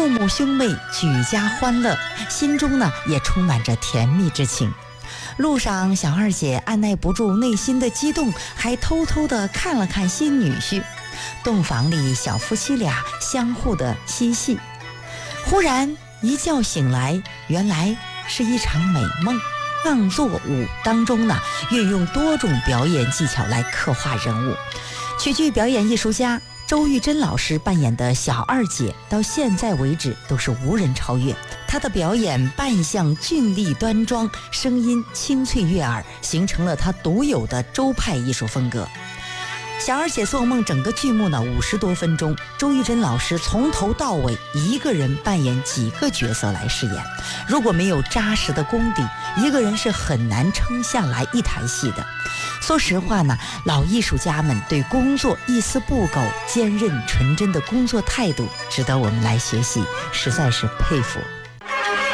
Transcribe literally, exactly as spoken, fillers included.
母兄妹举家欢乐，心中呢也充满着甜蜜之情。路上，小二姐按耐不住内心的激动，还偷偷地看了看新女婿。洞房里，小夫妻俩相互的嬉戏。忽然一觉醒来，原来是一场美梦。唱作舞当中呢，运用多种表演技巧来刻画人物。曲剧表演艺术家周玉珍老师扮演的小二姐，到现在为止都是无人超越。她的表演扮相俊丽端庄，声音清脆悦耳，形成了她独有的周派艺术风格。小二姐做梦整个剧目呢五十多分钟，周玉珍老师从头到尾一个人扮演几个角色来饰演。如果没有扎实的功底，一个人是很难撑下来一台戏的。说实话呢，老艺术家们对工作一丝不苟、坚韧纯真的工作态度，值得我们来学习，实在是佩服。